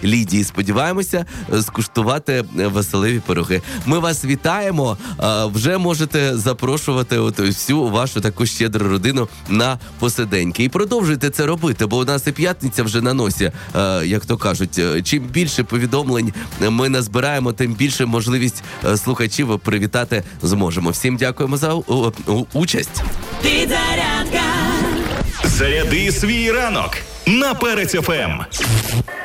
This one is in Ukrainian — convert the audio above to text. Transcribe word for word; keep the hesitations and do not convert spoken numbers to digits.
Лідії. Сподіваємося скуштувати веселиві пироги. Ми вас вітаємо. Вже можете запрошувати от всю вашу таку щедру родину на посиденьки. І продовжуйте це робити, бо у нас і п'ятниця вже на носі, як то кажуть. Чим більше повідомлень ми назбираємо, тим більше можливість слухачів привітати зможемо. Всім дякуємо за у- у- участь. Підзарядка. Заряди свій ранок на Перець еф ем.